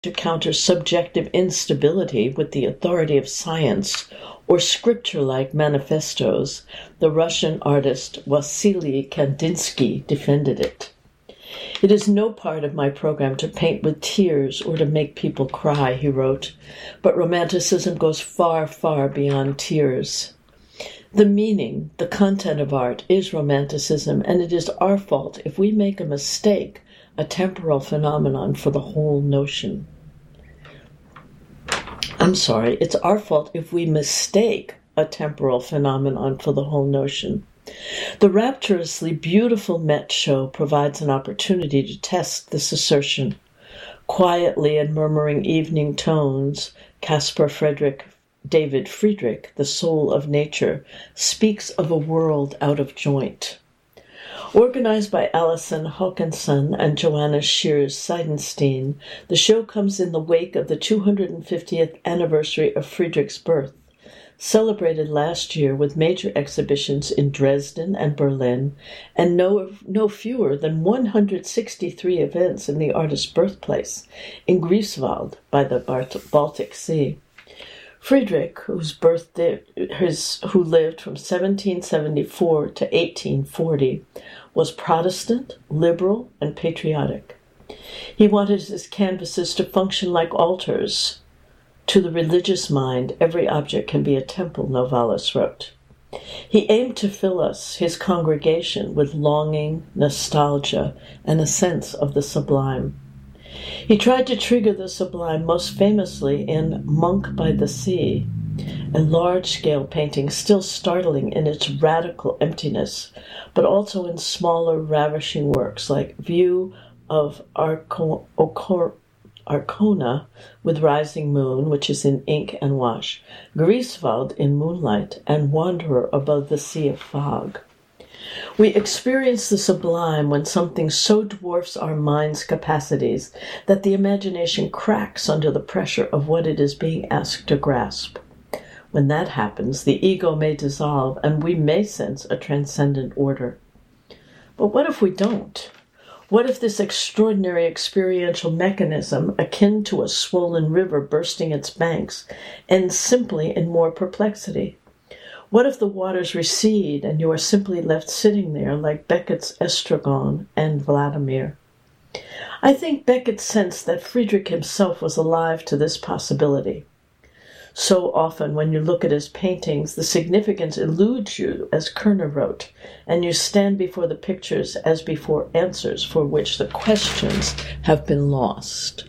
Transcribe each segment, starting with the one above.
to counter subjective instability with the authority of science or scripture-like manifestos, the Russian artist Wasily Kandinsky defended it. "It is no part of my program to paint with tears or to make people cry," he wrote, "but Romanticism goes far, far beyond tears. The meaning, the content of art is Romanticism, and it is our fault if we make a mistake, a temporal phenomenon for the whole notion." It's our fault if we mistake a temporal phenomenon for the whole notion. The rapturously beautiful Met show provides an opportunity to test this assertion. Quietly in murmuring evening tones, Caspar David Friedrich, the soul of nature, speaks of a world out of joint. Organized by Alison Hawkinson and Joanna Shears Seidenstein, the show comes in the wake of the 250th anniversary of Friedrich's birth, celebrated last year with major exhibitions in Dresden and Berlin, and no fewer than 163 events in the artist's birthplace, in Greifswald by the Baltic Sea. Friedrich, who lived from 1774 to 1840, was Protestant, liberal, and patriotic. He wanted his canvases to function like altars. "To the religious mind, every object can be a temple," Novalis wrote. He aimed to fill us, his congregation, with longing, nostalgia, and a sense of the sublime. He tried to trigger the sublime most famously in Monk by the Sea, a large-scale painting still startling in its radical emptiness, but also in smaller, ravishing works like View of Arkona with Rising Moon, which is in ink and wash, Greifswald in moonlight, and Wanderer above the Sea of Fog. We experience the sublime when something so dwarfs our mind's capacities that the imagination cracks under the pressure of what it is being asked to grasp. When that happens, the ego may dissolve and we may sense a transcendent order. But what if we don't? What if this extraordinary experiential mechanism, akin to a swollen river bursting its banks, ends simply in more perplexity? What if the waters recede and you are simply left sitting there like Beckett's Estragon and Vladimir? I think Beckett sensed that Friedrich himself was alive to this possibility. So often when you look at his paintings, the significance eludes you, as Kerner wrote, and you stand before the pictures as before answers for which the questions have been lost.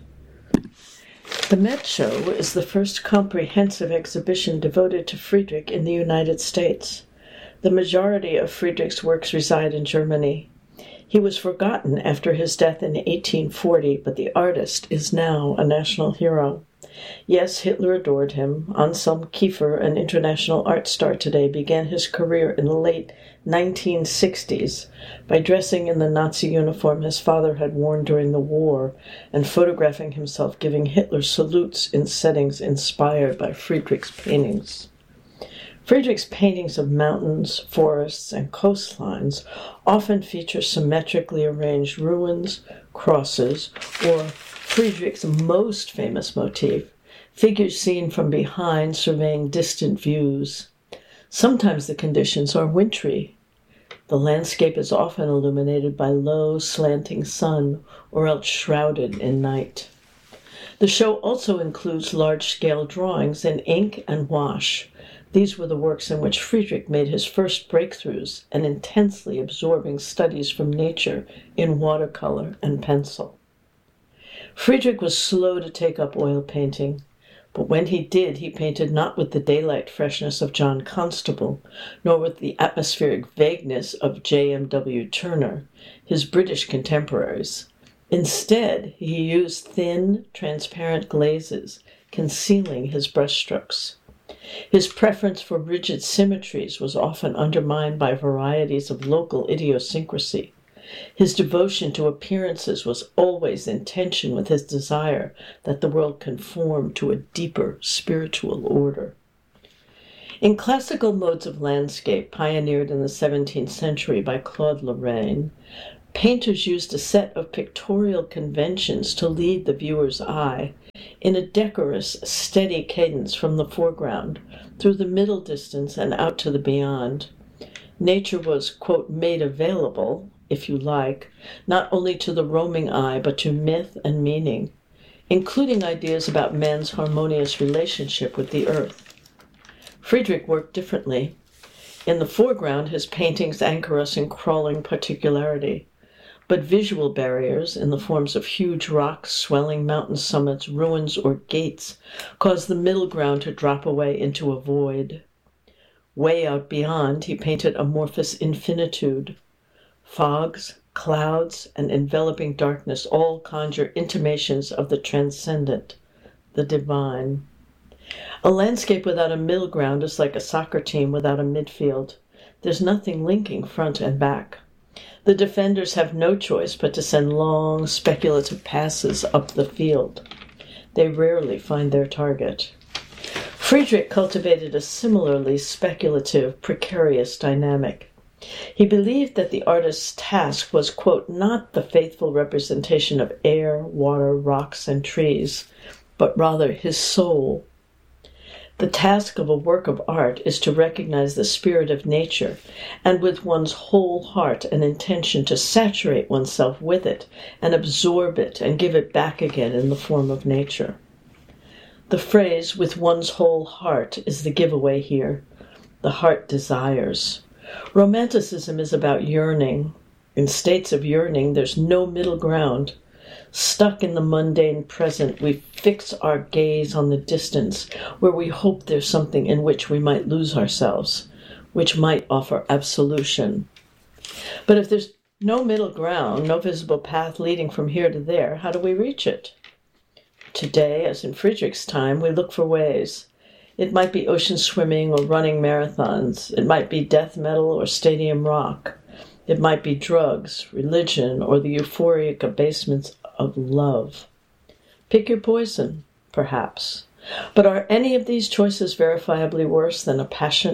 The Met Show is the first comprehensive exhibition devoted to Friedrich in the United States. The majority of Friedrich's works reside in Germany. He was forgotten after his death in 1840, but the artist is now a national hero. Yes, Hitler adored him. Anselm Kiefer, an international art star today, began his career in the late 1960s by dressing in the Nazi uniform his father had worn during the war and photographing himself giving Hitler salutes in settings inspired by Friedrich's paintings. Friedrich's paintings of mountains, forests, and coastlines often feature symmetrically arranged ruins, crosses, or Friedrich's most famous motif, figures seen from behind surveying distant views. Sometimes the conditions are wintry. The landscape is often illuminated by low, slanting sun, or else shrouded in night. The show also includes large-scale drawings in ink and wash. These were the works in which Friedrich made his first breakthroughs and intensely absorbing studies from nature in watercolor and pencil. Friedrich was slow to take up oil painting, but when he did, he painted not with the daylight freshness of John Constable, nor with the atmospheric vagueness of J.M.W. Turner, his British contemporaries. Instead, he used thin, transparent glazes, concealing his brushstrokes. His preference for rigid symmetries was often undermined by varieties of local idiosyncrasy. His devotion to appearances was always in tension with his desire that the world conform to a deeper spiritual order. In classical modes of landscape pioneered in the 17th century by Claude Lorraine, Painters used a set of pictorial conventions to lead the viewer's eye in a decorous, steady cadence from the foreground through the middle distance and out to the beyond. Nature was, quote, made available, if you like, not only to the roaming eye, but to myth and meaning, including ideas about man's harmonious relationship with the earth. Friedrich worked differently. In the foreground, his paintings anchor us in crawling particularity, but visual barriers, in the forms of huge rocks, swelling mountain summits, ruins, or gates, cause the middle ground to drop away into a void. Way out beyond, he painted amorphous infinitude. Fogs, clouds, and enveloping darkness all conjure intimations of the transcendent, the divine. A landscape without a middle ground is like a soccer team without a midfield. There's nothing linking front and back. The defenders have no choice but to send long, speculative passes up the field. They rarely find their target. Friedrich cultivated a similarly speculative, precarious dynamic. He believed that the artist's task was, quote, not the faithful representation of air, water, rocks, and trees, but rather his soul. The task of a work of art is to recognize the spirit of nature, and with one's whole heart and intention to saturate oneself with it and absorb it and give it back again in the form of nature. The phrase, with one's whole heart, is the giveaway here. The heart desires. Romanticism is about yearning. In states of yearning, there's no middle ground. Stuck in the mundane present, we fix our gaze on the distance, where we hope there's something in which we might lose ourselves, which might offer absolution. But if there's no middle ground, no visible path leading from here to there, how do we reach it? Today, as in Friedrich's time, we look for ways. It might be ocean swimming or running marathons. It might be death metal or stadium rock. It might be drugs, religion, or the euphoric abasements of love. Pick your poison, perhaps. But are any of these choices verifiably worse than a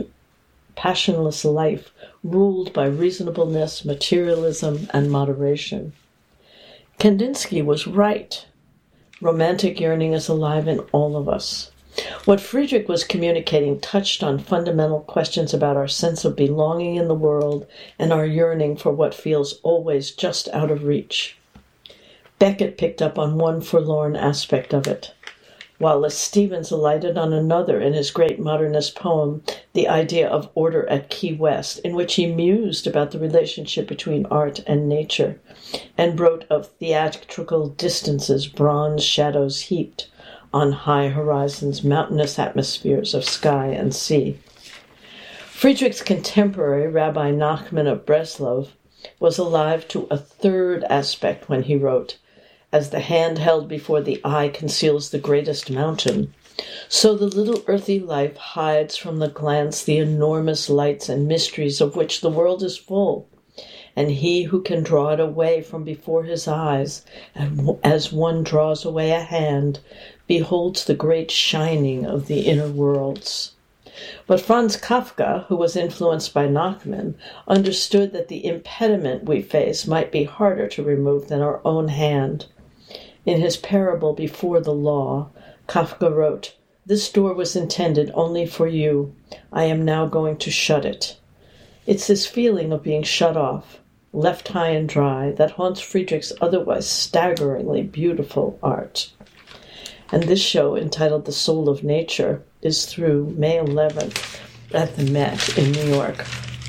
passionless life ruled by reasonableness, materialism, and moderation? Kandinsky was right. Romantic yearning is alive in all of us. What Friedrich was communicating touched on fundamental questions about our sense of belonging in the world and our yearning for what feels always just out of reach. Beckett picked up on one forlorn aspect of it, Wallace Stevens alighted on another in his great modernist poem, The Idea of Order at Key West, in which he mused about the relationship between art and nature, and wrote of theatrical distances, bronze shadows heaped on high horizons, mountainous atmospheres of sky and sea. Friedrich's contemporary, Rabbi Nachman of Breslov, was alive to a third aspect when he wrote, "As the hand held before the eye conceals the greatest mountain, so the little earthy life hides from the glance the enormous lights and mysteries of which the world is full, and he who can draw it away from before his eyes, as one draws away a hand, beholds the great shining of the inner worlds." But Franz Kafka, who was influenced by Nachman, understood that the impediment we face might be harder to remove than our own hand. In his parable Before the Law, Kafka wrote, "This door was intended only for you. I am now going to shut it." It's this feeling of being shut off, left high and dry, that haunts Friedrich's otherwise staggeringly beautiful art. And this show, entitled The Soul of Nature, is through May 11th at the Met in New York.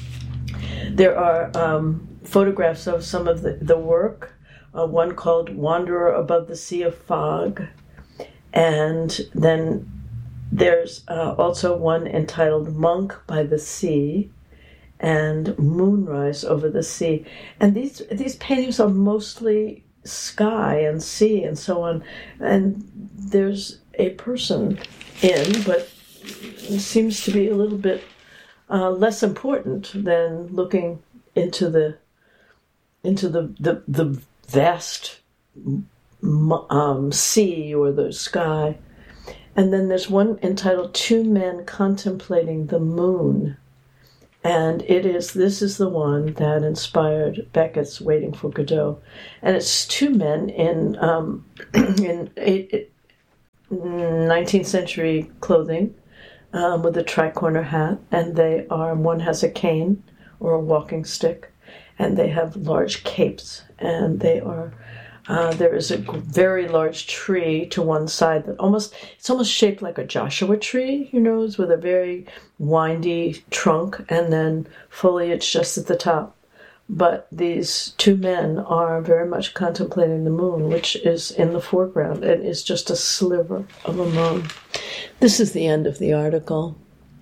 There are photographs of some of the work, one called Wanderer Above the Sea of Fog, and then there's also one entitled Monk by the Sea and Moonrise Over the Sea. And these paintings are mostly sky and sea and so on, and there's a person in, but it seems to be a little bit less important than looking into the vast sea or the sky. And then there's one entitled Two Men Contemplating the Moon, And this is the one that inspired Beckett's Waiting for Godot. And it's two men in 19th century clothing with a tri-corner hat. And one has a cane or a walking stick, and they have large capes. And there is a very large tree to one side it's almost shaped like a Joshua tree, with a very windy trunk and then foliage just at the top. But these two men are very much contemplating the moon, which is in the foreground and is just a sliver of a moon. This is the end of the article.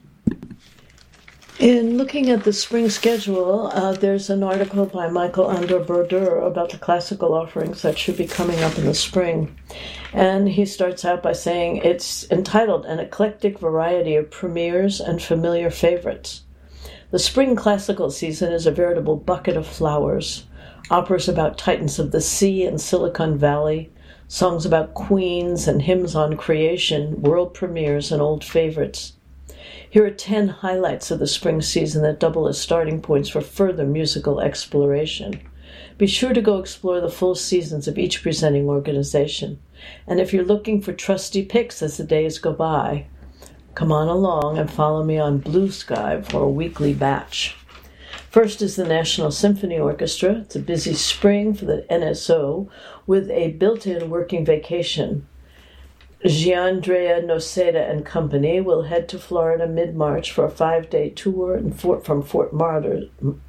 In looking at the spring schedule, there's an article by Michael Andor Brodeur about the classical offerings that should be coming up in the spring. And he starts out by saying it's entitled An Eclectic Variety of Premieres and Familiar Favorites. The spring classical season is a veritable bucket of flowers. Operas about titans of the sea and Silicon Valley, songs about queens and hymns on creation, world premieres and old favorites. Here are 10 highlights of the spring season that double as starting points for further musical exploration. Be sure to go explore the full seasons of each presenting organization. And if you're looking for trusty picks as the days go by, come on along and follow me on Blue Sky for a weekly batch. First is the National Symphony Orchestra. It's a busy spring for the NSO with a built-in working vacation. Giandrea Noceda and Company will head to Florida mid-March for a 5-day tour from Fort Myers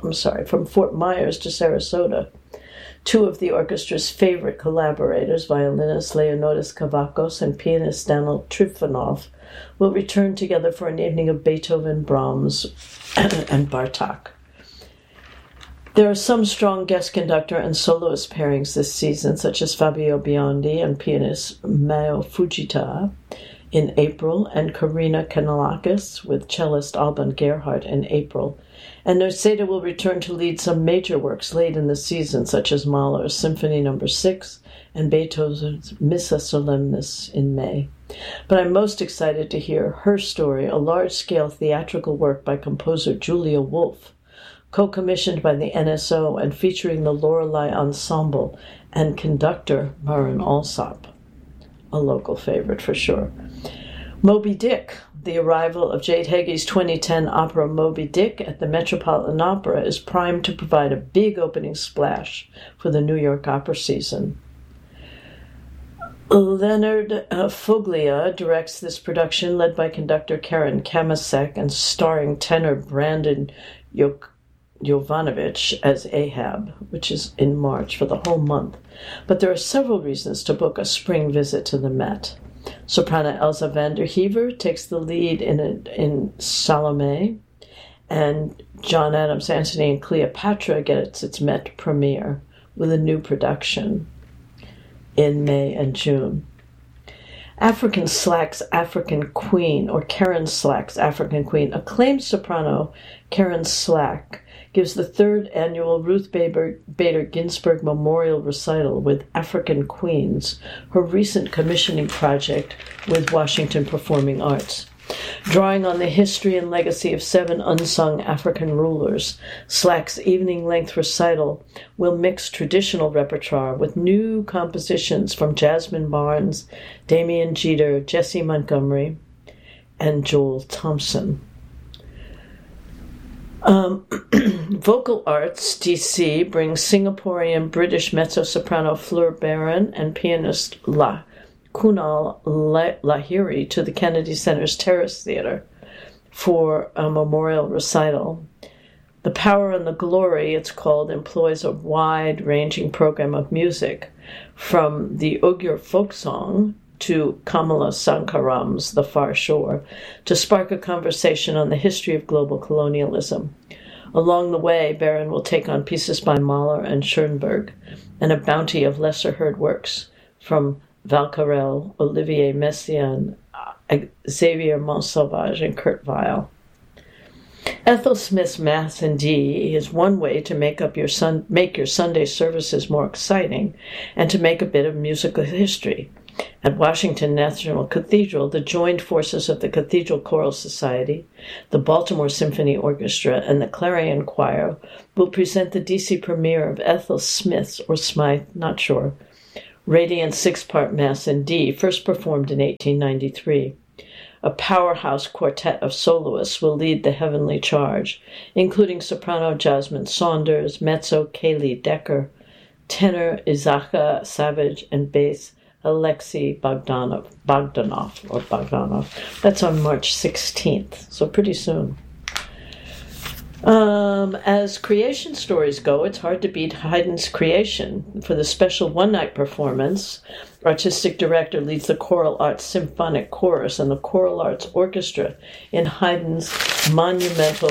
to Sarasota. Two of the orchestra's favorite collaborators, violinist Leonidas Kavakos and pianist Daniel Trifonov, will return together for an evening of Beethoven, Brahms, and Bartok. There are some strong guest conductor and soloist pairings this season, such as Fabio Biondi and pianist Mao Fujita in April, and Karina Kanalakis with cellist Alban Gerhardt in April. And Noceda will return to lead some major works late in the season, such as Mahler's Symphony No. 6 and Beethoven's Missa Solemnis in May. But I'm most excited to hear Her Story, a large-scale theatrical work by composer Julia Wolf, co-commissioned by the NSO and featuring the Lorelei Ensemble and conductor Maren Alsop, a local favorite for sure. Moby Dick, the arrival of Jade Hage's 2010 opera Moby Dick at the Metropolitan Opera, is primed to provide a big opening splash for the New York opera season. Leonard Foglia directs this production, led by conductor Karen Kamasek and starring tenor Brandon Jovanovic as Ahab, which is in March for the whole month. But there are several reasons to book a spring visit to the Met. Soprano Elsa van der Heever takes the lead in Salome, and John Adams Antony and Cleopatra gets its Met premiere with a new production in May and June. African Slack's African Queen, or Karen Slack's African Queen, acclaimed soprano Karen Slack gives the third annual Ruth Bader Ginsburg Memorial Recital with African Queens, her recent commissioning project with Washington Performing Arts. Drawing on the history and legacy of 7 unsung African rulers, Slack's evening-length recital will mix traditional repertoire with new compositions from Jasmine Barnes, Damian Jeter, Jessie Montgomery, and Joel Thompson. Vocal Arts DC brings Singaporean British mezzo-soprano Fleur Barron and pianist Kunal Lahiri to the Kennedy Center's Terrace Theater for a memorial recital. The Power and the Glory, it's called, employs a wide-ranging program of music, from the Ugyur folk song to Kamala Sankaram's The Far Shore, to spark a conversation on the history of global colonialism. Along the way, Barron will take on pieces by Mahler and Schoenberg, and a bounty of lesser-heard works from Valcarel, Olivier Messiaen, Xavier Montsauvage, and Kurt Weill. Ethel Smith's Mass in D is one way to make your Sunday services more exciting and to make a bit of musical history. At Washington National Cathedral, the joined forces of the Cathedral Choral Society, the Baltimore Symphony Orchestra, and the Clarion Choir will present the DC premiere of Ethel Smith's, or Smythe, not sure, Radiant Six-Part Mass in D, first performed in 1893. A powerhouse quartet of soloists will lead the heavenly charge, including soprano Jasmine Saunders, mezzo Kaylee Decker, tenor Izaka Savage, and bass Alexei Bogdanov. That's on March 16th, so pretty soon. As creation stories go, it's hard to beat Haydn's Creation. For the special one-night performance, artistic director leads the Choral Arts Symphonic Chorus and the Choral Arts Orchestra in Haydn's monumental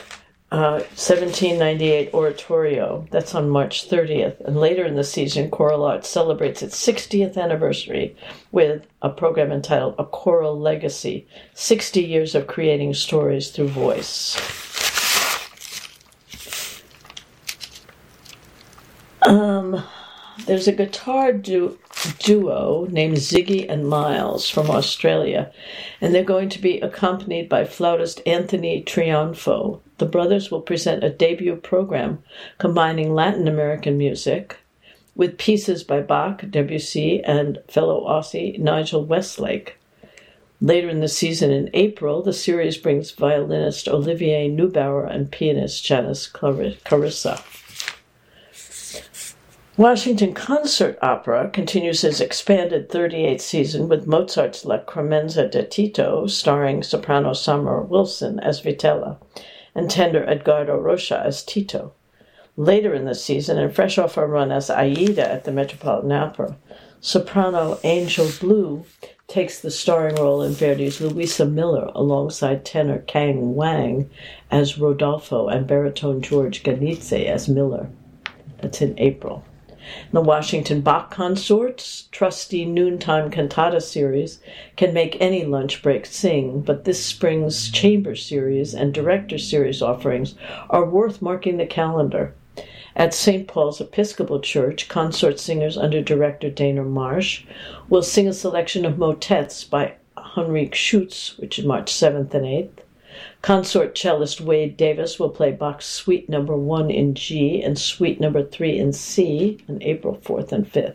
1798 oratorio. That's on March 30th. And later in the season, Choral Arts celebrates its 60th anniversary with a program entitled A Choral Legacy, 60 years of creating stories through voice. There's a guitar duo named Ziggy and Miles from Australia, and they're going to be accompanied by flautist Anthony Triunfo. The brothers will present a debut program combining Latin American music with pieces by Bach, Debussy, and fellow Aussie Nigel Westlake. Later in the season, in April, the series brings violinist Olivier Neubauer and pianist Janice Carissa. Washington Concert Opera continues its expanded 38th season with Mozart's La Clemenza de Tito, starring soprano Summer Wilson as Vitella and tenor Edgardo Rocha as Tito. Later in the season, and fresh off a run as Aida at the Metropolitan Opera, soprano Angel Blue takes the starring role in Verdi's Louisa Miller alongside tenor Kang Wang as Rodolfo and baritone George Ganitze as Miller. That's in April. The Washington Bach Consort's trusty noontime cantata series can make any lunch break sing, but this spring's chamber series and director series offerings are worth marking the calendar. At St. Paul's Episcopal Church, consort singers under director Dana Marsh will sing a selection of motets by Heinrich Schütz, which is March 7th and 8th. Consort cellist Wade Davis will play Bach's Suite No. 1 in G and Suite No. 3 in C on April 4th and 5th.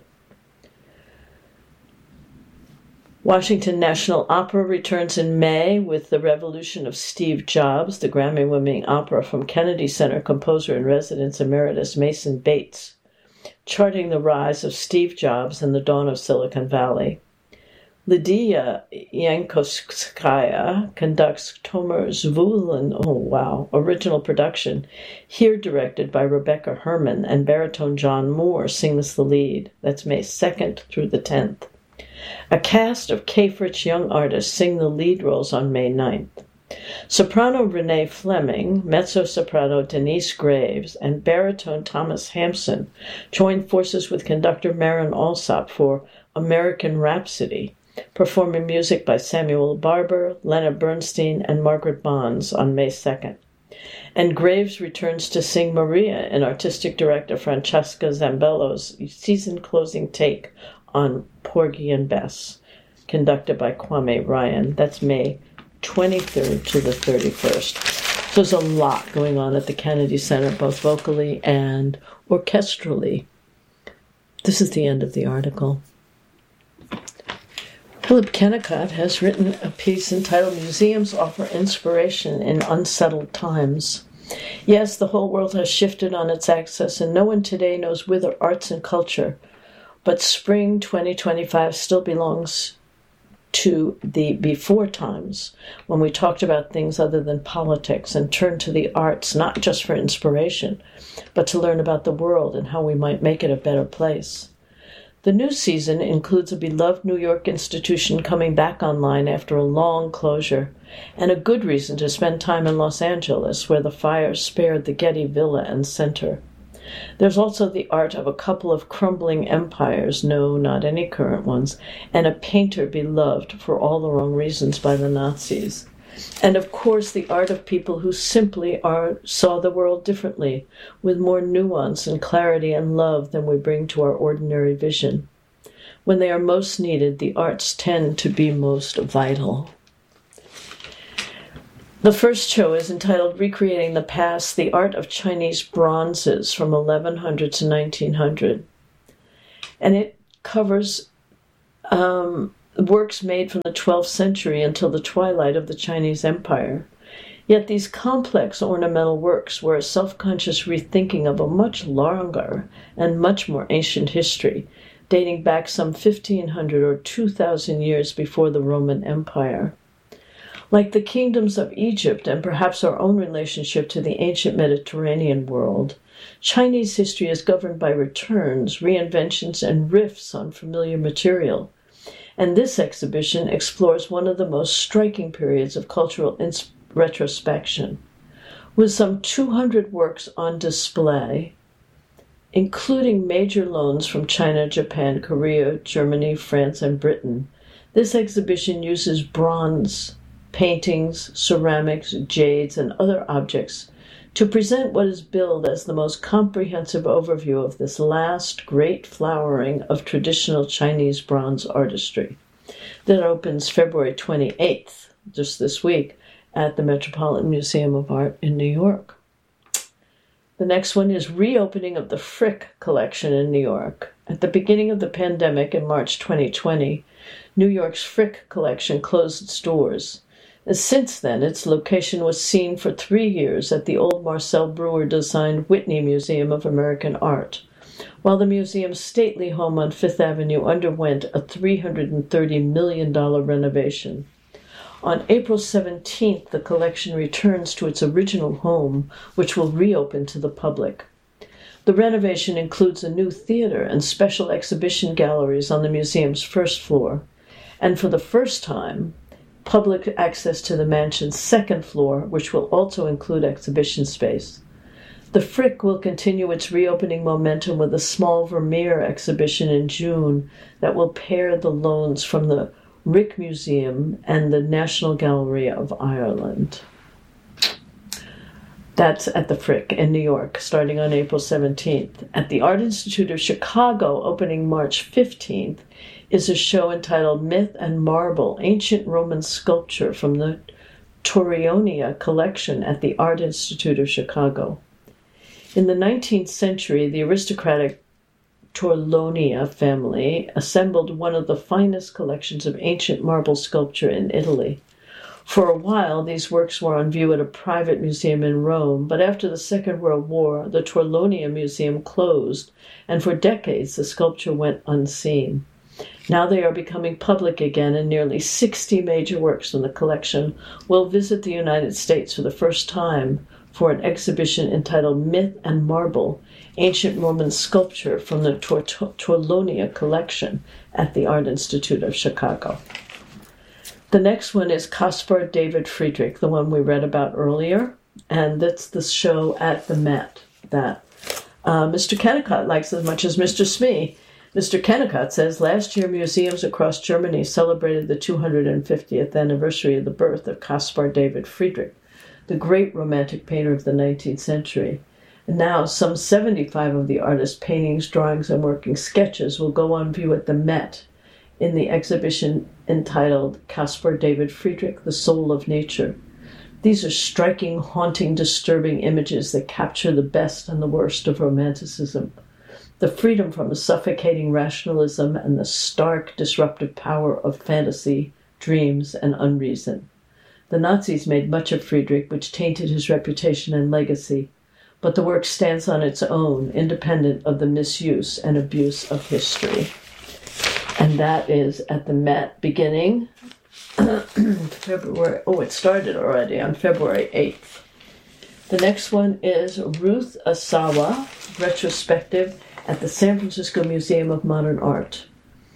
Washington National Opera returns in May with The Revolution of Steve Jobs, the Grammy-winning opera from Kennedy Center composer-in-residence emeritus Mason Bates, charting the rise of Steve Jobs and the dawn of Silicon Valley. Lydia Yankovskaya conducts Tomer Zvulin, original production, here directed by Rebecca Herman, and baritone John Moore sings the lead. That's May 2nd through the 10th. A cast of Cambridge young artists sing the lead roles on May 9th. Soprano Renee Fleming, mezzo-soprano Denise Graves, and baritone Thomas Hampson join forces with conductor Marin Alsop for American Rhapsody, performing music by Samuel Barber, Lena Bernstein, and Margaret Bonds on May 2nd. And Graves returns to sing Maria in artistic director Francesca Zambello's season-closing take on Porgy and Bess, conducted by Kwame Ryan. That's May 23rd to the 31st. So there's a lot going on at the Kennedy Center, both vocally and orchestrally. This is the end of the article. Philip Kennicott has written a piece entitled Museums Offer Inspiration in Unsettled Times. Yes, the whole world has shifted on its axis, and no one today knows whither arts and culture. But spring 2025 still belongs to the before times, when we talked about things other than politics and turned to the arts, not just for inspiration, but to learn about the world and how we might make it a better place. The new season includes a beloved New York institution coming back online after a long closure, and a good reason to spend time in Los Angeles, where the fire spared the Getty Villa and Center. There's also the art of a couple of crumbling empires, no, not any current ones, and a painter beloved for all the wrong reasons by the Nazis. And of course the art of people who simply saw the world differently, with more nuance and clarity and love than we bring to our ordinary vision. When they are most needed, the arts tend to be most vital. The first show is entitled Recreating the Past, the Art of Chinese Bronzes from 1100 to 1900. And it covers works made from the 12th century until the twilight of the Chinese Empire. Yet these complex ornamental works were a self-conscious rethinking of a much longer and much more ancient history, dating back some 1,500 or 2,000 years before the Roman Empire. Like the kingdoms of Egypt and perhaps our own relationship to the ancient Mediterranean world, Chinese history is governed by returns, reinventions, and riffs on familiar material. And this exhibition explores one of the most striking periods of cultural retrospection. With some 200 works on display, including major loans from China, Japan, Korea, Germany, France, and Britain, this exhibition uses bronze, paintings, ceramics, jades, and other objects to present what is billed as the most comprehensive overview of this last great flowering of traditional Chinese bronze artistry. That opens February 28th, just this week, at the Metropolitan Museum of Art in New York. The next one is reopening of the Frick collection in New York. At the beginning of the pandemic in March 2020, New York's Frick collection closed its doors. Since then, its location was seen for 3 years at the old Marcel Breuer-designed Whitney Museum of American Art, while the museum's stately home on Fifth Avenue underwent a $330 million renovation. On April 17th, the collection returns to its original home, which will reopen to the public. The renovation includes a new theater and special exhibition galleries on the museum's first floor, and for the first time, public access to the mansion's second floor, which will also include exhibition space. The Frick will continue its reopening momentum with a small Vermeer exhibition in June that will pair the loans from the Rick Museum and the National Gallery of Ireland. That's at the Frick in New York, starting on April 17th. At the Art Institute of Chicago, opening March 15th, is a show entitled Myth and Marble, Ancient Roman Sculpture from the Torlonia collection at the Art Institute of Chicago. In the 19th century, the aristocratic Torlonia family assembled one of the finest collections of ancient marble sculpture in Italy. For a while, these works were on view at a private museum in Rome, but after the Second World War, the Torlonia Museum closed, and for decades the sculpture went unseen. Now they are becoming public again, and nearly 60 major works in the collection will visit the United States for the first time for an exhibition entitled Myth and Marble, Ancient Roman Sculpture from the Torlonia collection at the Art Institute of Chicago. The next one is Caspar David Friedrich, the one we read about earlier, and that's the show at the Met that Mr. Kennicott likes as much as Mr. Smee. Mr. Kennicott says, last year museums across Germany celebrated the 250th anniversary of the birth of Caspar David Friedrich, the great romantic painter of the 19th century. And now some 75 of the artist's paintings, drawings, and working sketches will go on view at the Met in the exhibition entitled Caspar David Friedrich, The Soul of Nature. These are striking, haunting, disturbing images that capture the best and the worst of Romanticism, the freedom from a suffocating rationalism and the stark, disruptive power of fantasy, dreams, and unreason. The Nazis made much of Friedrich, which tainted his reputation and legacy, but the work stands on its own, independent of the misuse and abuse of history. And that is at the Met beginning February. Oh, it started already on February 8th. The next one is Ruth Asawa, retrospective at the San Francisco Museum of Modern Art.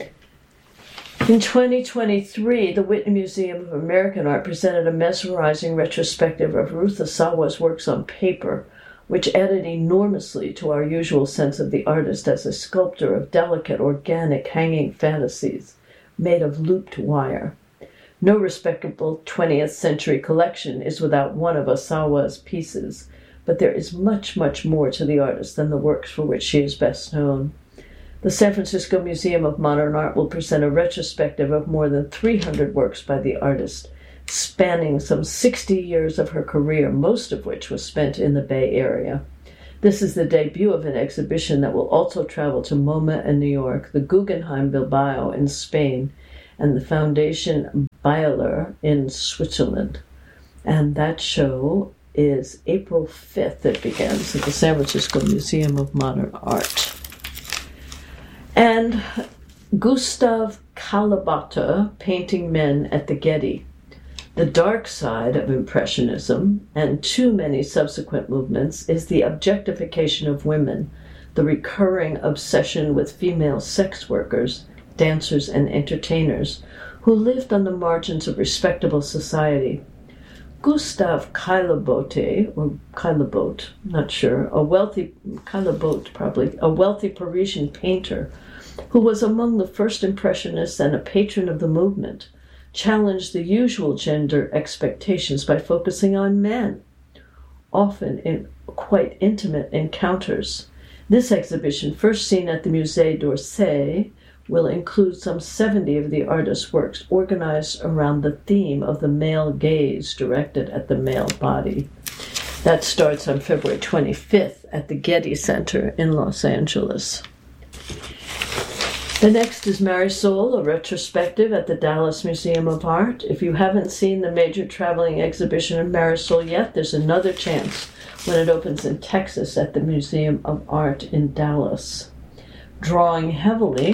In 2023, the Whitney Museum of American Art presented a mesmerizing retrospective of Ruth Asawa's works on paper, which added enormously to our usual sense of the artist as a sculptor of delicate, organic, hanging fantasies made of looped wire. No respectable 20th century collection is without one of Asawa's pieces, but there is much, much more to the artist than the works for which she is best known. The San Francisco Museum of Modern Art will present a retrospective of more than 300 works by the artist, spanning some 60 years of her career, most of which was spent in the Bay Area. This is the debut of an exhibition that will also travel to MoMA in New York, the Guggenheim Bilbao in Spain, and the Foundation Beyeler in Switzerland. And that show is April 5th. It begins at the San Francisco Museum of Modern Art. And Gustav Kalibata painting men at the Getty. The dark side of Impressionism, and too many subsequent movements, is the objectification of women, the recurring obsession with female sex workers, dancers, and entertainers who lived on the margins of respectable society. Gustav Caillebotte, or Caillebotte, not sure, a wealthy Parisian painter who was among the first Impressionists and a patron of the movement, challenged the usual gender expectations by focusing on men, often in quite intimate encounters. This exhibition, first seen at the Musée d'Orsay, will include some 70 of the artist's works organized around the theme of the male gaze directed at the male body. That starts on February 25th at the Getty Center in Los Angeles. The next is Marisol, a retrospective at the Dallas Museum of Art. If you haven't seen the major traveling exhibition of Marisol yet, there's another chance when it opens in Texas at the Museum of Art in Dallas. Drawing heavily,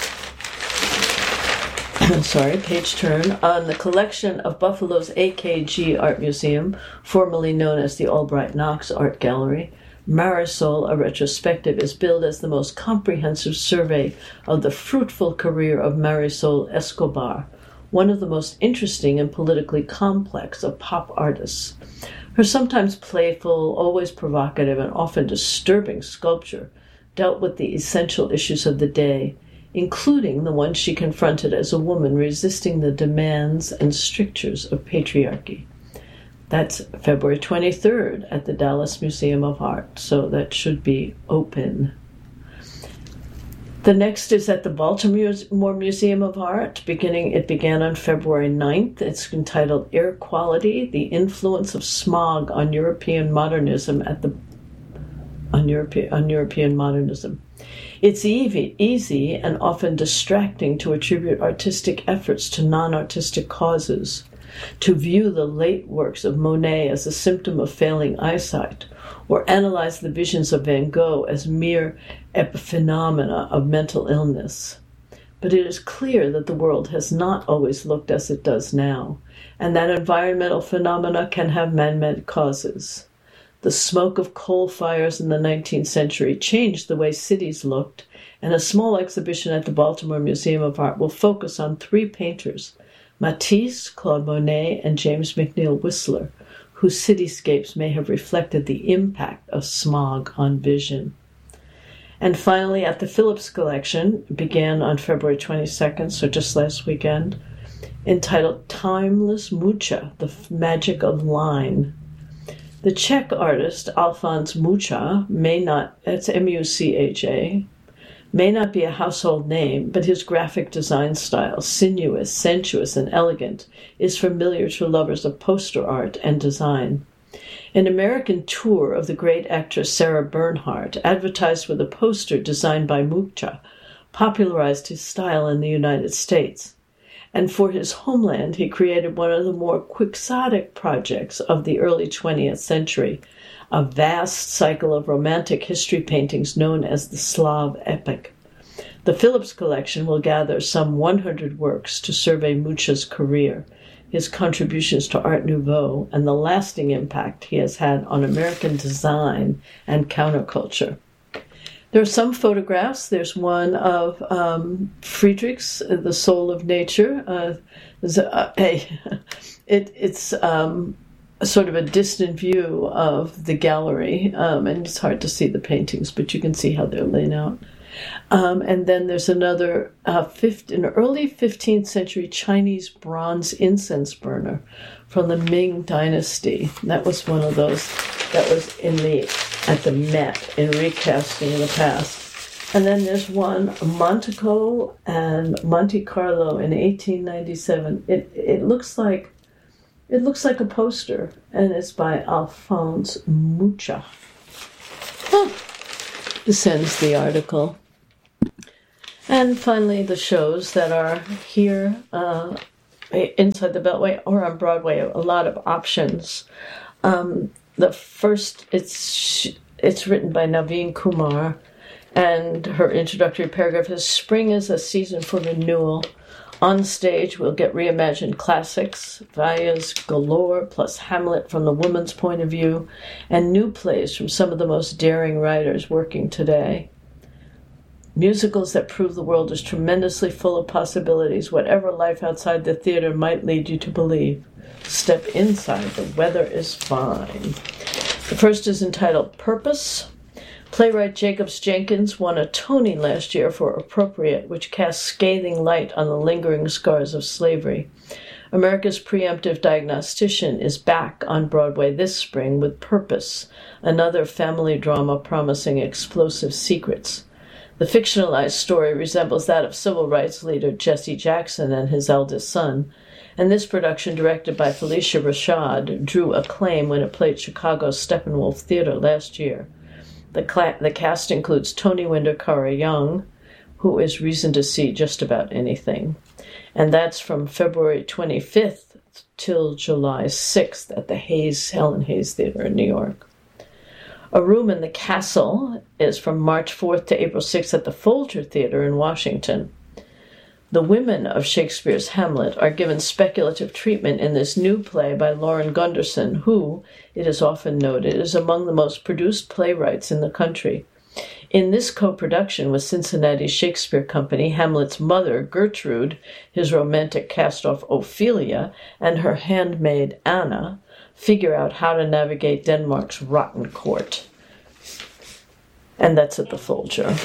page turn, on the collection of Buffalo's AKG Art Museum, formerly known as the Albright Knox Art Gallery, Marisol, a retrospective, is billed as the most comprehensive survey of the fruitful career of Marisol Escobar, one of the most interesting and politically complex of pop artists. Her sometimes playful, always provocative, and often disturbing sculpture dealt with the essential issues of the day, including the ones she confronted as a woman resisting the demands and strictures of patriarchy. That's February 23rd at the Dallas Museum of Art, so that should be open. The next is at the Baltimore Museum of Art. It began on February 9th. It's entitled Air Quality, the Influence of Smog on European Modernism European Modernism. It's easy and often distracting to attribute artistic efforts to non-artistic causes, to view the late works of Monet as a symptom of failing eyesight, or analyze the visions of Van Gogh as mere epiphenomena of mental illness. But it is clear that the world has not always looked as it does now, and that environmental phenomena can have man-made causes. The smoke of coal fires in the 19th century changed the way cities looked, and a small exhibition at the Baltimore Museum of Art will focus on 3 painters, Matisse, Claude Monet, and James McNeill Whistler, whose cityscapes may have reflected the impact of smog on vision. And finally, at the Phillips Collection, began on February 22nd, so just last weekend, entitled Timeless Mucha, the Magic of Line. The Czech artist Alfons Mucha that's M-U-C-H-A, may not be a household name, but his graphic design style, sinuous, sensuous, and elegant, is familiar to lovers of poster art and design. An American tour of the great actress Sarah Bernhardt, advertised with a poster designed by Mucha, popularized his style in the United States. And for his homeland, he created one of the more quixotic projects of the early 20th century, a vast cycle of romantic history paintings known as the Slav epic. The Phillips Collection will gather some 100 works to survey Mucha's career, his contributions to Art Nouveau, and the lasting impact he has had on American design and counterculture. There are some photographs. There's one of Friedrich's The Soul of Nature. It's sort of a distant view of the gallery, and it's hard to see the paintings, but you can see how they're laid out. And then there's another an early 15th century Chinese bronze incense burner from the Ming Dynasty. That was one of those that was at the Met in Recasting in the Past. And then there's one, Monaco and Monte Carlo in 1897. It looks like a poster, and it's by Alphonse Mucha. This ends the article. And finally, the shows that are here inside the Beltway or on Broadway. A lot of options. The first, it's written by Naveen Kumar, and her introductory paragraph is, "Spring is a season for renewal. On stage, we'll get reimagined classics, Vallas galore, plus Hamlet from the woman's point of view, and new plays from some of the most daring writers working today. Musicals that prove the world is tremendously full of possibilities, whatever life outside the theater might lead you to believe. Step inside, the weather is fine." The first is entitled Purpose. Playwright Jacobs Jenkins won a Tony last year for Appropriate, which casts scathing light on the lingering scars of slavery. America's preemptive diagnostician is back on Broadway this spring with Purpose, another family drama promising explosive secrets. The fictionalized story resembles that of civil rights leader Jesse Jackson and his eldest son, and this production, directed by Felicia Rashad, drew acclaim when it played Chicago's Steppenwolf Theater last year. The cast includes Tony winner Cara Young, who is reason to see just about anything. And that's from February 25th till July 6th at the Helen Hayes Theater in New York. A Room in the Castle is from March 4th to April 6th at the Folger Theater in Washington. The women of Shakespeare's Hamlet are given speculative treatment in this new play by Lauren Gunderson, who, it is often noted, is among the most produced playwrights in the country. In this co-production with Cincinnati Shakespeare Company, Hamlet's mother, Gertrude, his romantic cast-off Ophelia, and her handmaid Anna figure out how to navigate Denmark's rotten court. And that's at the Folger.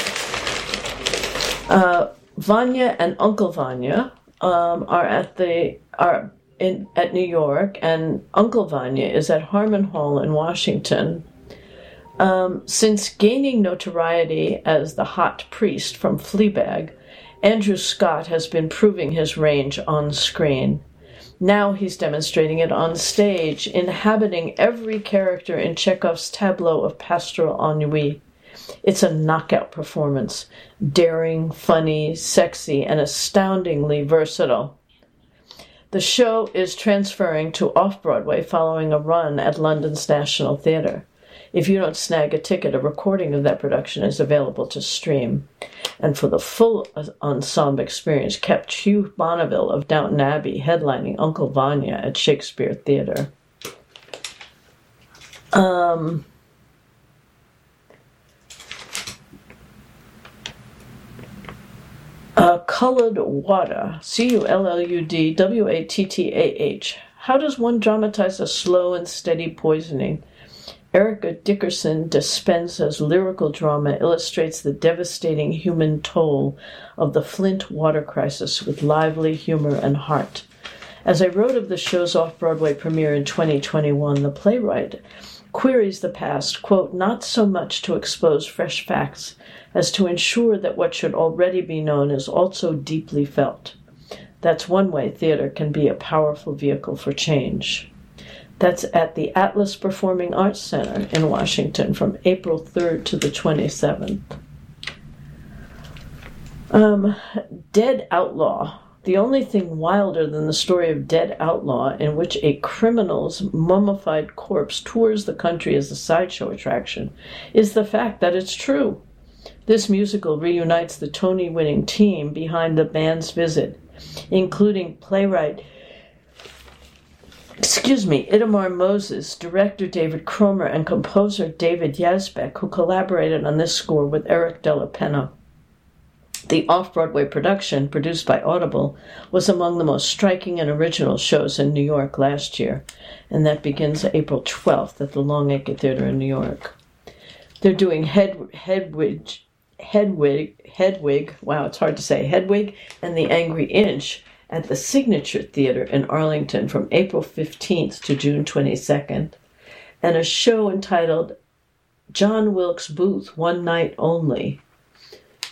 Vanya and Uncle Vanya are at New York, and Uncle Vanya is at Harmon Hall in Washington. Since gaining notoriety as the hot priest from Fleabag, Andrew Scott has been proving his range on screen. Now he's demonstrating it on stage, inhabiting every character in Chekhov's tableau of pastoral ennui. It's a knockout performance, daring, funny, sexy, and astoundingly versatile. The show is transferring to Off-Broadway following a run at London's National Theatre. If you don't snag a ticket, a recording of that production is available to stream. And for the full ensemble experience, kept Hugh Bonneville of Downton Abbey headlining Uncle Vanya at Shakespeare Theatre. Colored Water, Culludwattah. How does one dramatize a slow and steady poisoning? Erica Dickerson Despenza's lyrical drama illustrates the devastating human toll of the Flint water crisis with lively humor and heart. As I wrote of the show's off-Broadway premiere in 2021, the playwright queries the past, quote, not so much to expose fresh facts as to ensure that what should already be known is also deeply felt. That's one way theater can be a powerful vehicle for change. That's at the Atlas Performing Arts Center in Washington from April 3rd to the 27th. Dead Outlaw. The only thing wilder than the story of Dead Outlaw, in which a criminal's mummified corpse tours the country as a sideshow attraction, is the fact that it's true. This musical reunites the Tony-winning team behind the band's visit, including playwright Itamar Moses, director David Cromer, and composer David Yazbek, who collaborated on this score with Eric Della Penna. The off-Broadway production, produced by Audible, was among the most striking and original shows in New York last year, and that begins April 12th at the Longacre Theater in New York. They're doing Hedwig, wow, it's hard to say, Hedwig and the Angry Inch at the Signature Theater in Arlington from April 15th to June 22nd, and a show entitled John Wilkes Booth, One Night Only,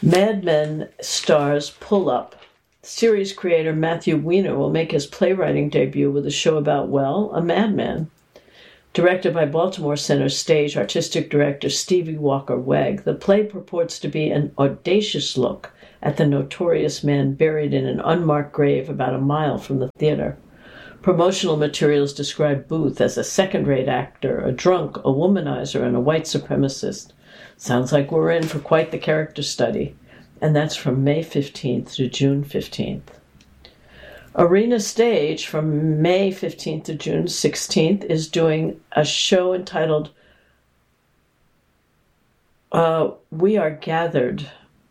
Mad Men stars Pull Up. Series creator Matthew Weiner will make his playwriting debut with a show about, well, a madman. Directed by Baltimore Center stage artistic director Stevie Walker Wegg, the play purports to be an audacious look at the notorious man buried in an unmarked grave about a mile from the theater. Promotional materials describe Booth as a second-rate actor, a drunk, a womanizer, and a white supremacist. Sounds like we're in for quite the character study. And that's from May 15th to June 15th. Arena Stage from May 15th to June 16th is doing a show entitled We Are Gathered.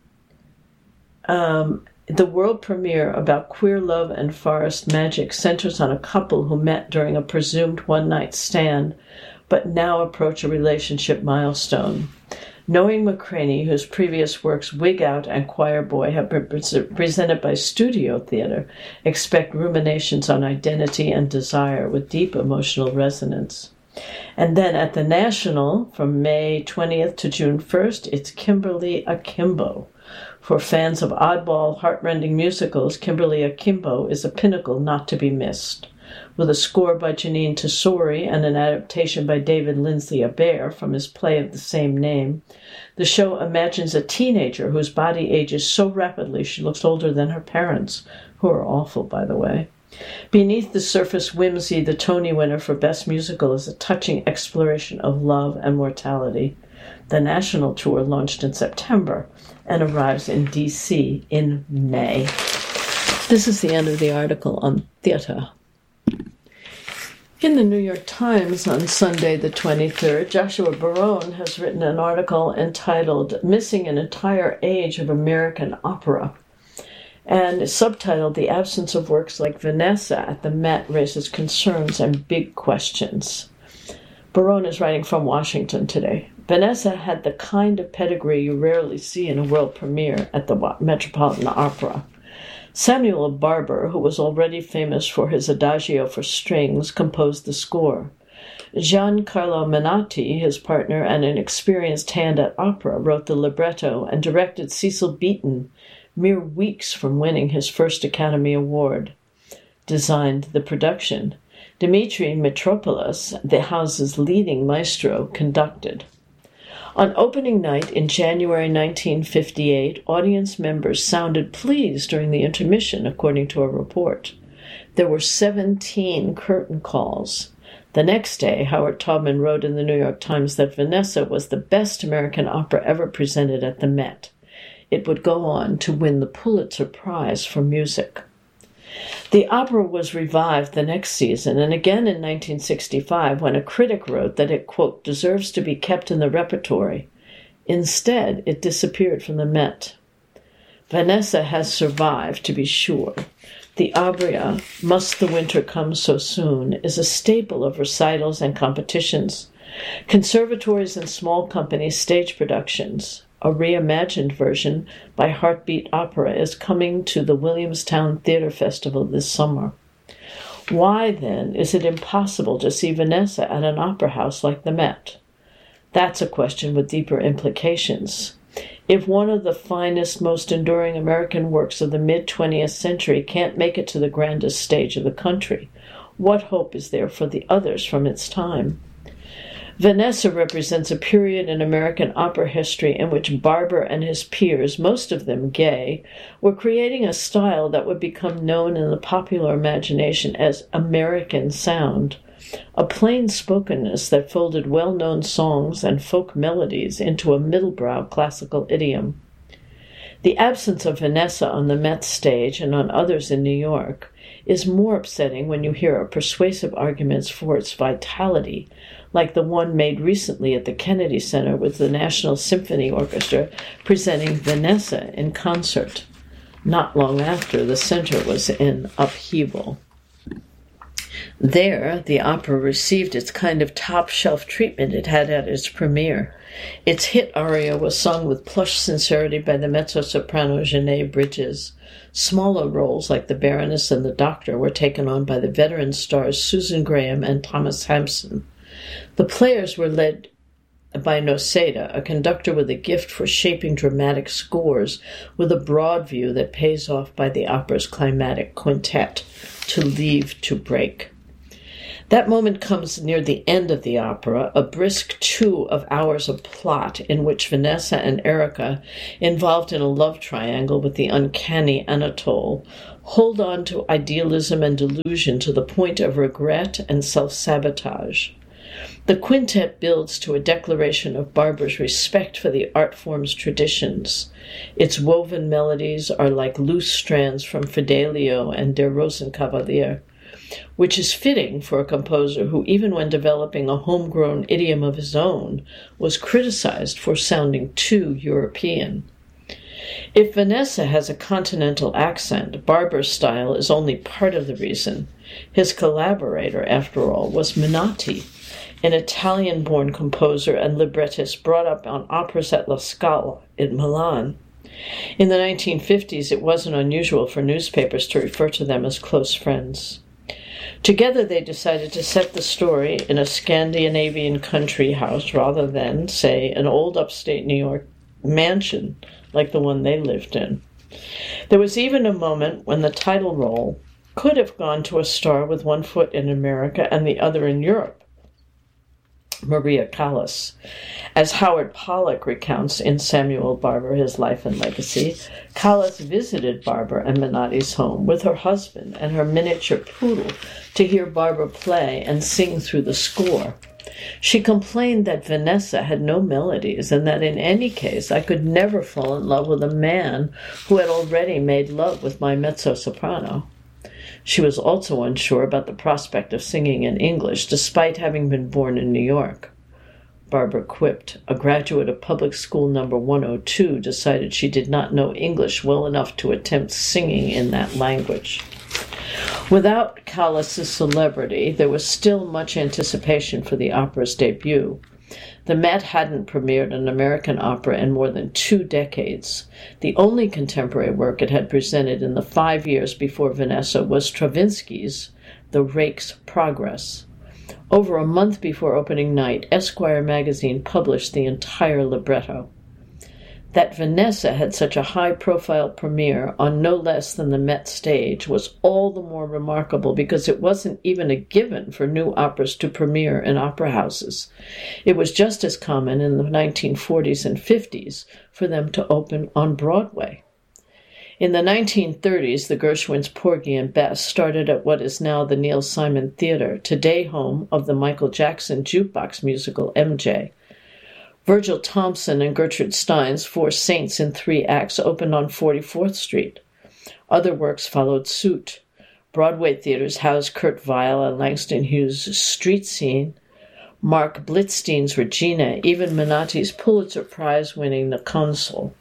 The world premiere about queer love and forest magic centers on a couple who met during a presumed one-night stand, but now approach a relationship milestone. Knowing McCraney, whose previous works Wig Out and Choir Boy have been presented by Studio Theater, expect ruminations on identity and desire with deep emotional resonance. And then at the National, from May 20th to June 1st, it's Kimberly Akimbo. For fans of oddball, heartrending musicals, Kimberly Akimbo is a pinnacle not to be missed. With a score by Janine Tesori and an adaptation by David Lindsay-Abaire from his play of the same name, the show imagines a teenager whose body ages so rapidly she looks older than her parents, who are awful, by the way. Beneath the Surface Whimsy, the Tony winner for Best Musical, is a touching exploration of love and mortality. The national tour launched in September and arrives in D.C. in May. This is the end of the article on theater. In the New York Times on Sunday the 23rd, Joshua Barone has written an article entitled Missing an Entire Age of American Opera, and subtitled The Absence of Works Like Vanessa at the Met Raises Concerns and Big Questions. Barone is writing from Washington today. Vanessa had the kind of pedigree you rarely see in a world premiere at the Metropolitan Opera. Samuel Barber, who was already famous for his Adagio for strings, composed the score. Giancarlo Menotti, his partner and an experienced hand at opera, wrote the libretto and directed Cecil Beaton, mere weeks from winning his first Academy Award. Designed the production. Dimitri Mitropoulos, the house's leading maestro, conducted. On opening night in January 1958, audience members sounded pleased during the intermission, according to a report. There were 17 curtain calls. The next day, Howard Taubman wrote in the New York Times that Vanessa was the best American opera ever presented at the Met. It would go on to win the Pulitzer Prize for music. The opera was revived the next season, and again in 1965, when a critic wrote that it, quote, deserves to be kept in the repertory. Instead, it disappeared from the Met. Vanessa has survived, to be sure. The aria, Must the Winter Come So Soon, is a staple of recitals and competitions. Conservatories and small companies stage productions. A reimagined version by Heartbeat Opera is coming to the Williamstown Theater Festival this summer. Why, then, is it impossible to see Vanessa at an opera house like the Met? That's a question with deeper implications. If one of the finest, most enduring American works of the mid-20th century can't make it to the grandest stage of the country, what hope is there for the others from its time? Vanessa represents a period in American opera history in which Barber and his peers, most of them gay, were creating a style that would become known in the popular imagination as American sound, a plain-spokenness that folded well-known songs and folk melodies into a middle-brow classical idiom. The absence of Vanessa on the Met stage and on others in New York is more upsetting when you hear persuasive arguments for its vitality, like the one made recently at the Kennedy Center with the National Symphony Orchestra presenting Vanessa in concert, not long after the center was in upheaval. There, the opera received its kind of top-shelf treatment it had at its premiere. Its hit aria was sung with plush sincerity by the mezzo-soprano Jeanette Bridges. Smaller roles like the Baroness and the Doctor were taken on by the veteran stars Susan Graham and Thomas Hampson. The players were led by Noseda, a conductor with a gift for shaping dramatic scores with a broad view that pays off by the opera's climatic quintet, To Leave to Break. That moment comes near the end of the opera, a brisk 2 hours of plot in which Vanessa and Erica, involved in a love triangle with the uncanny Anatole, hold on to idealism and delusion to the point of regret and self-sabotage. The quintet builds to a declaration of Barber's respect for the art form's traditions. Its woven melodies are like loose strands from Fidelio and Der Rosenkavalier, which is fitting for a composer who, even when developing a homegrown idiom of his own, was criticized for sounding too European. If Vanessa has a continental accent, Barber's style is only part of the reason. His collaborator, after all, was Menotti, an Italian-born composer and librettist brought up on operas at La Scala in Milan. In the 1950s, it wasn't unusual for newspapers to refer to them as close friends. Together they decided to set the story in a Scandinavian country house rather than, say, an old upstate New York mansion like the one they lived in. There was even a moment when the title role could have gone to a star with one foot in America and the other in Europe, Maria Callas. As Howard Pollock recounts in Samuel Barber, His Life and Legacy, Callas visited Barber and Menotti's home with her husband and her miniature poodle to hear Barber play and sing through the score. She complained that Vanessa had no melodies and that in any case I could never fall in love with a man who had already made love with my mezzo-soprano. She was also unsure about the prospect of singing in English, despite having been born in New York. Barber quipped, a graduate of public school number 102 decided she did not know English well enough to attempt singing in that language. Without Callas's celebrity, there was still much anticipation for the opera's debut. The Met hadn't premiered an American opera in more than 2 decades. The only contemporary work it had presented in the 5 years before Vanessa was Stravinsky's The Rake's Progress. Over a month before opening night, Esquire magazine published the entire libretto. That Vanessa had such a high-profile premiere on no less than the Met stage was all the more remarkable because it wasn't even a given for new operas to premiere in opera houses. It was just as common in the 1940s and 50s for them to open on Broadway. In the 1930s, the Gershwins Porgy and Bess started at what is now the Neil Simon Theater, today home of the Michael Jackson jukebox musical MJ. Virgil Thompson and Gertrude Stein's Four Saints in 3 acts opened on 44th Street. Other works followed suit. Broadway theaters housed Kurt Weill and Langston Hughes' Street Scene, Mark Blitzstein's Regina, even Menotti's Pulitzer Prize-winning The Consul.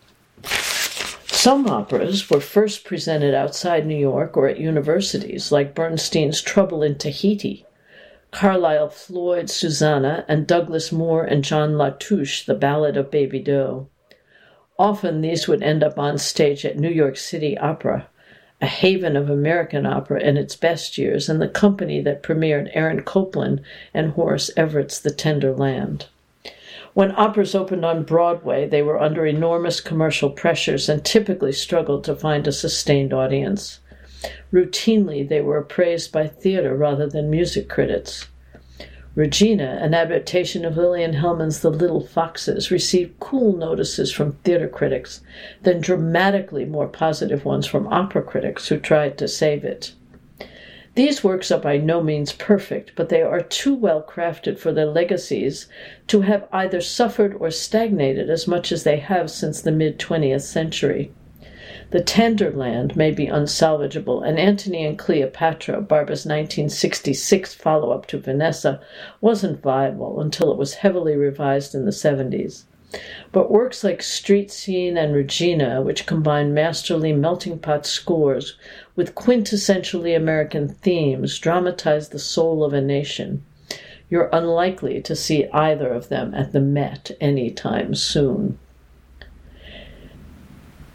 Some operas were first presented outside New York or at universities, like Bernstein's Trouble in Tahiti, Carlyle Floyd's Susanna, and Douglas Moore and John Latouche, The Ballad of Baby Doe. Often these would end up on stage at New York City Opera, a haven of American opera in its best years, and the company that premiered Aaron Copland and Horace Everett's The Tender Land. When operas opened on Broadway, they were under enormous commercial pressures and typically struggled to find a sustained audience. Routinely, they were appraised by theater rather than music critics. Regina, an adaptation of Lillian Hellman's The Little Foxes, received cool notices from theater critics, then dramatically more positive ones from opera critics who tried to save it. These works are by no means perfect, but they are too well crafted for their legacies to have either suffered or stagnated as much as they have since the mid-20th century. The Tender Land may be unsalvageable, and Antony and Cleopatra, Barber's 1966 follow-up to Vanessa, wasn't viable until it was heavily revised in the 70s. But works like Street Scene and Regina, which combine masterly melting pot scores with quintessentially American themes, dramatize the soul of a nation. You're unlikely to see either of them at the Met anytime soon.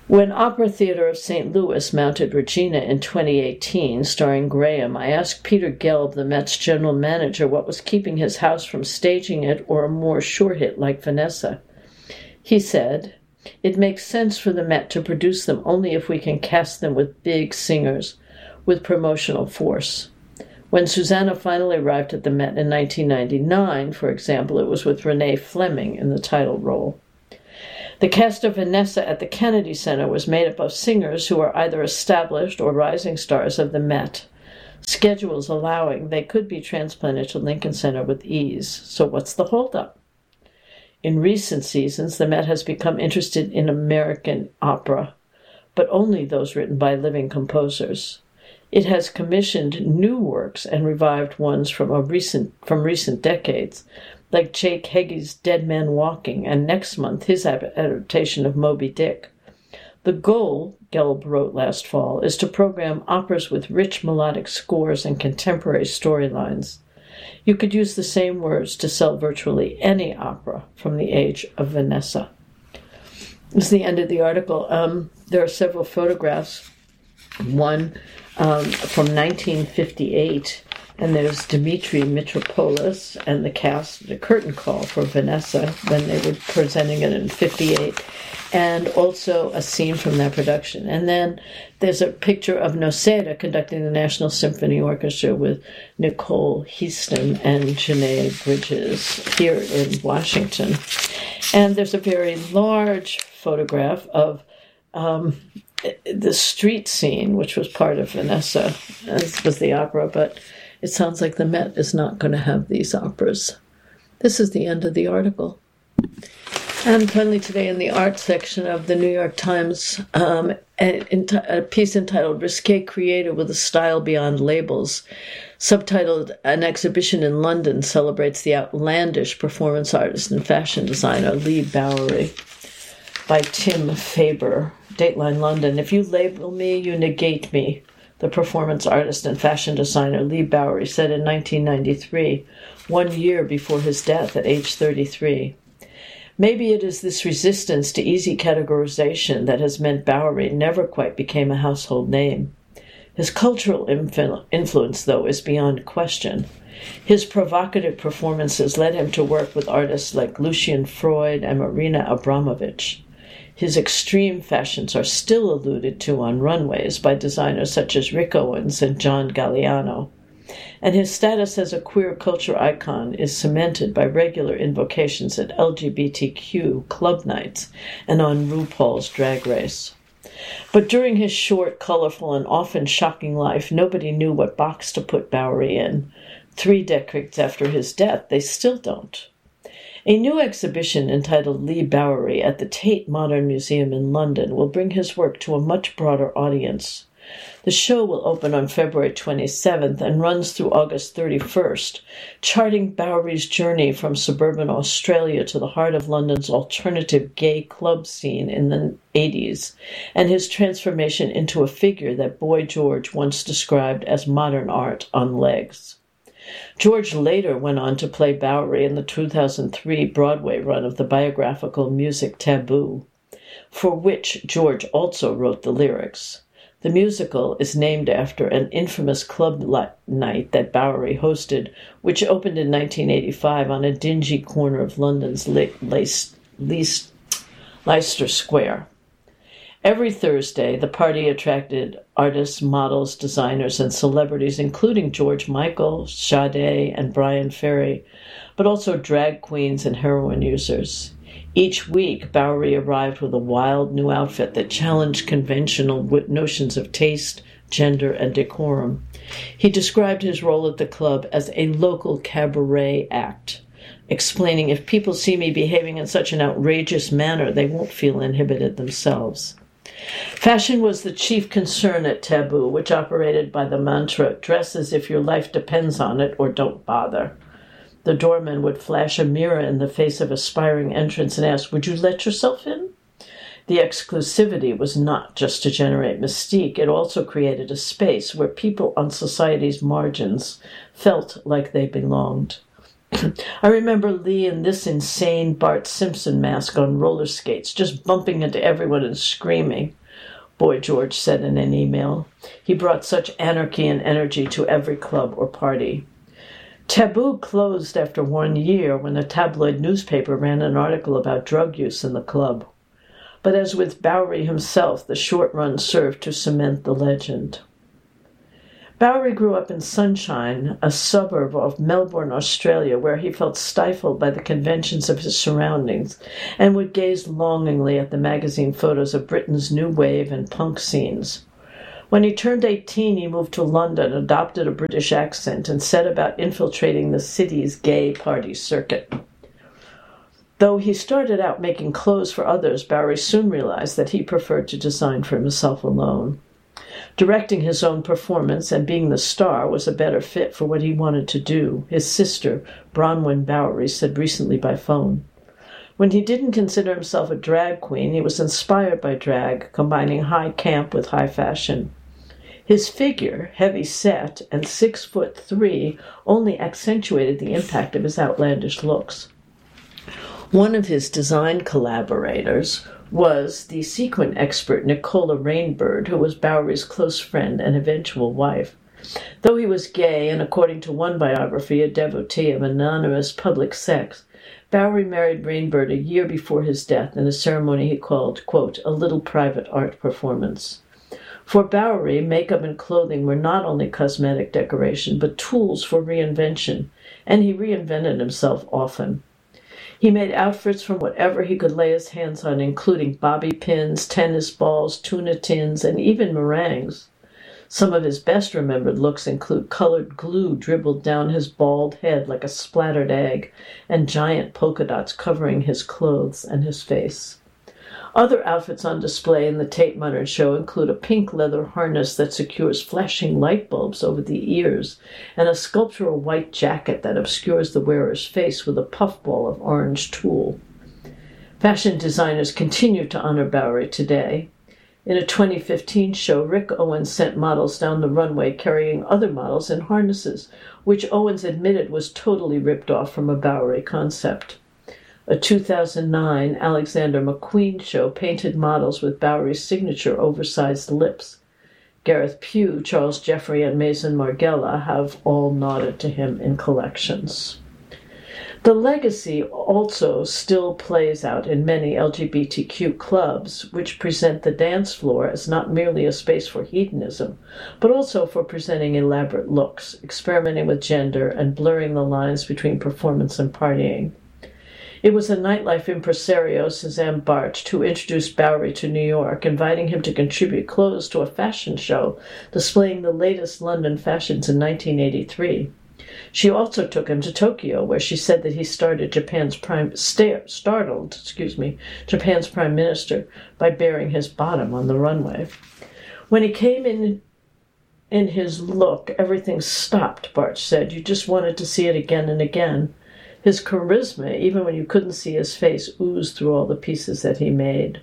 When Opera Theater of St. Louis mounted Regina in 2018, starring Graham, I asked Peter Gelb, the Met's general manager, what was keeping his house from staging it or a more sure hit like Vanessa. He said, "It makes sense for the Met to produce them only if we can cast them with big singers, with promotional force. When Susanna finally arrived at the Met in 1999, for example, it was with Renee Fleming in the title role. The cast of Vanessa at the Kennedy Center was made up of singers who are either established or rising stars of the Met. Schedules allowing, they could be transplanted to Lincoln Center with ease. So what's the holdup? In recent seasons, the Met has become interested in American opera, but only those written by living composers. It has commissioned new works and revived ones from recent decades, like Jake Heggie's Dead Man Walking, and next month his adaptation of Moby Dick. The goal, Gelb wrote last fall, is to program operas with rich melodic scores and contemporary storylines. You could use the same words to sell virtually any opera from the age of Vanessa." This is the end of the article. There are several photographs. One from 1958, and there's Dmitri Mitropoulos and the cast, the curtain call for Vanessa when they were presenting it in 58, and also a scene from that production. And then there's a picture of Noceda conducting the National Symphony Orchestra with Nicole Heaston and Janae Bridges here in Washington. And there's a very large photograph of the street scene, which was part of Vanessa, as was the opera, but it sounds like the Met is not going to have these operas. This is the end of the article. And finally today in the art section of the New York Times, a piece entitled Risque Creator with a Style Beyond Labels, subtitled An Exhibition in London Celebrates the Outlandish Performance Artist and Fashion Designer Leigh Bowery, by Tim Faber. Dateline London. If you label me, you negate me, the performance artist and fashion designer Leigh Bowery said in 1993, 1 year before his death at age 33. Maybe it is this resistance to easy categorization that has meant Bowery never quite became a household name. His cultural influence, though, is beyond question. His provocative performances led him to work with artists like Lucian Freud and Marina Abramovich. His extreme fashions are still alluded to on runways by designers such as Rick Owens and John Galliano. And his status as a queer culture icon is cemented by regular invocations at LGBTQ club nights and on RuPaul's Drag Race. But during his short, colorful, and often shocking life, nobody knew what box to put Bowery in. 3 decades after his death, they still don't. A new exhibition entitled Leigh Bowery at the Tate Modern Museum in London will bring his work to a much broader audience. The show will open on February 27th and runs through August 31st, charting Bowery's journey from suburban Australia to the heart of London's alternative gay club scene in the 80s, and his transformation into a figure that Boy George once described as modern art on legs. George later went on to play Bowery in the 2003 Broadway run of the biographical music Taboo, for which George also wrote the lyrics. The musical is named after an infamous club night that Bowery hosted, which opened in 1985 on a dingy corner of London's Leicester Square. Every Thursday, the party attracted artists, models, designers, and celebrities, including George Michael, Sade, and Brian Ferry, but also drag queens and heroin users. Each week, Bowery arrived with a wild new outfit that challenged conventional notions of taste, gender, and decorum. He described his role at the club as a local cabaret act, explaining, "If people see me behaving in such an outrageous manner, they won't feel inhibited themselves." Fashion was the chief concern at Taboo, which operated by the mantra, "Dress as if your life depends on it, or don't bother." The doorman would flash a mirror in the face of aspiring entrants and ask, "Would you let yourself in?" The exclusivity was not just to generate mystique, it also created a space where people on society's margins felt like they belonged. I remember Lee in this insane Bart Simpson mask on roller skates, just bumping into everyone and screaming. Boy George said in an email. He brought such anarchy and energy to every club or party. Taboo closed after 1 year when a tabloid newspaper ran an article about drug use in the club. But as with Bowery himself, the short run served to cement the legend. Bowery grew up in Sunshine, a suburb of Melbourne, Australia, where he felt stifled by the conventions of his surroundings and would gaze longingly at the magazine photos of Britain's new wave and punk scenes. When he turned 18, he moved to London, adopted a British accent, and set about infiltrating the city's gay party circuit. Though he started out making clothes for others, Bowery soon realized that he preferred to design for himself alone. Directing his own performance and being the star was a better fit for what he wanted to do, his sister, Bronwyn Bowery, said recently by phone. When he didn't consider himself a drag queen, he was inspired by drag, combining high camp with high fashion. His figure, heavy set, and 6'3", only accentuated the impact of his outlandish looks. One of his design collaborators was the sequin expert Nicola Rainbird, who was Bowery's close friend and eventual wife. Though he was gay and, according to one biography, a devotee of anonymous public sex, Bowery married Rainbird a year before his death in a ceremony he called, quote, a little private art performance. For Bowery, makeup and clothing were not only cosmetic decoration, but tools for reinvention, and he reinvented himself often. He made outfits from whatever he could lay his hands on, including bobby pins, tennis balls, tuna tins, and even meringues. Some of his best remembered looks include colored glue dribbled down his bald head like a splattered egg, and giant polka dots covering his clothes and his face. Other outfits on display in the Tate Modern show include a pink leather harness that secures flashing light bulbs over the ears, and a sculptural white jacket that obscures the wearer's face with a puffball of orange tulle. Fashion designers continue to honor Bowery today. In a 2015 show, Rick Owens sent models down the runway carrying other models in harnesses, which Owens admitted was totally ripped off from a Bowery concept. A 2009 Alexander McQueen show painted models with Bowery's signature oversized lips. Gareth Pugh, Charles Jeffrey, and Maison Margiela have all nodded to him in collections. The legacy also still plays out in many LGBTQ clubs, which present the dance floor as not merely a space for hedonism, but also for presenting elaborate looks, experimenting with gender, and blurring the lines between performance and partying. It was a nightlife impresario, Suzanne Bartsch, who introduced Bowery to New York, inviting him to contribute clothes to a fashion show displaying the latest London fashions in 1983. She also took him to Tokyo, where she said that he startled Japan's prime minister by baring his bottom on the runway. When he came in his look, everything stopped, Bartsch said. You just wanted to see it again and again. His charisma, even when you couldn't see his face, oozed through all the pieces that he made.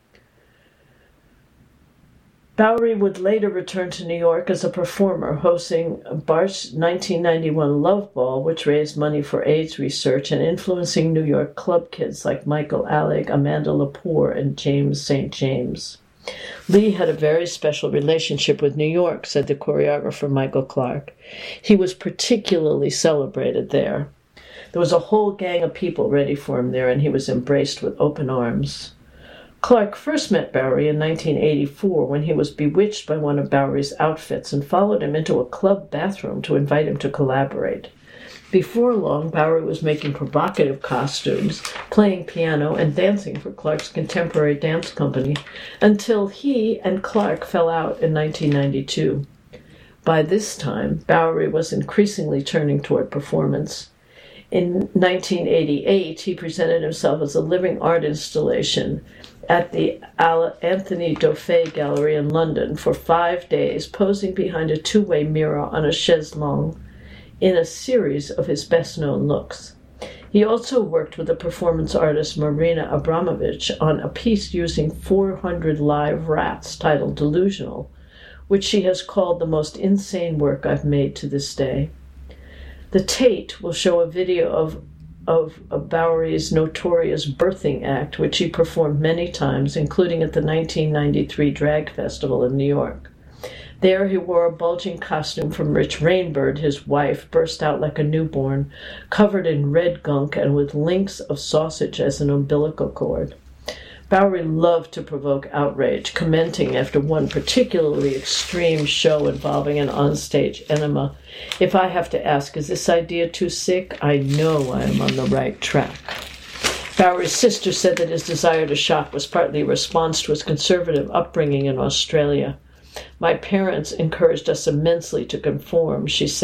Bowery would later return to New York as a performer, hosting Bartsch's 1991 Love Ball, which raised money for AIDS research, and influencing New York club kids like Michael Alec, Amanda Lepore, and James St. James. Lee had a very special relationship with New York, said the choreographer Michael Clark. He was particularly celebrated there. There was a whole gang of people ready for him there, and he was embraced with open arms. Clark first met Bowery in 1984 when he was bewitched by one of Bowery's outfits and followed him into a club bathroom to invite him to collaborate. Before long, Bowery was making provocative costumes, playing piano, and dancing for Clark's contemporary dance company until he and Clark fell out in 1992. By this time, Bowery was increasingly turning toward performance. In 1988, he presented himself as a living art installation at the Anthony Dauphin Gallery in London for 5 days, posing behind a two-way mirror on a chaise longue in a series of his best-known looks. He also worked with the performance artist Marina Abramovich on a piece using 400 live rats titled Delusional, which she has called the most insane work I've made to this day. The Tate will show a video of Bowery's notorious birthing act, which he performed many times, including at the 1993 Drag Festival in New York. There he wore a bulging costume from Rich Rainbird. His wife burst out like a newborn, covered in red gunk and with links of sausage as an umbilical cord. Bowery loved to provoke outrage, commenting after one particularly extreme show involving an onstage enema, "If I have to ask, is this idea too sick? I know I am on the right track." Bowery's sister said that his desire to shock was partly a response to his conservative upbringing in Australia. "My parents encouraged us immensely to conform," she said.